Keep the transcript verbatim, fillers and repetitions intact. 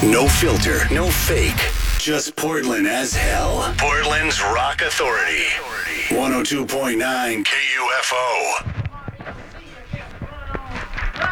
No filter, no fake. Just Portland as hell. Portland's Rock Authority. one oh two point nine K U F O.